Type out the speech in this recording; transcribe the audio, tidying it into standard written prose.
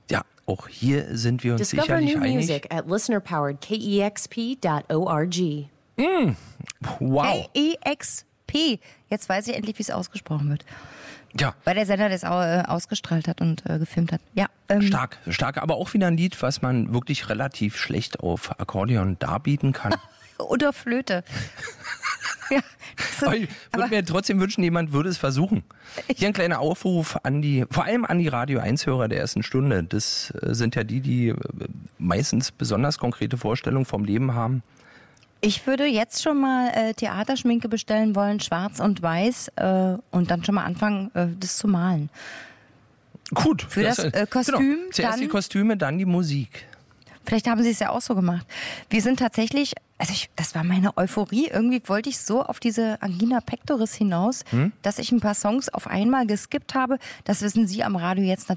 Ja, auch hier sind wir uns Discover sicherlich new einig. music at listenerpoweredkexp.org. Wow. KEXP. Jetzt weiß ich endlich, wie es ausgesprochen wird. Ja, Weil der Sender das ausgestrahlt hat und gefilmt hat. Ja, stark. Aber auch wieder ein Lied, was man wirklich relativ schlecht auf Akkordeon darbieten kann. Oder Flöte. Ja, Aber ich würde mir trotzdem wünschen, jemand würde es versuchen. Hier ein kleiner Aufruf vor allem an die Radio 1-Hörer der ersten Stunde. Das sind ja die meistens besonders konkrete Vorstellungen vom Leben haben. ich würde jetzt schon mal Theaterschminke bestellen wollen, schwarz und weiß, und dann schon mal anfangen, das zu malen. Gut. Für das Kostüm Genau. Zuerst dann- die Kostüme, dann die Musik. Vielleicht haben sie es ja auch so gemacht. Wir sind tatsächlich, das war meine Euphorie. Irgendwie wollte ich so auf diese Angina Pectoris hinaus, dass ich ein paar Songs auf einmal geskippt habe. Das wissen Sie am Radio jetzt natürlich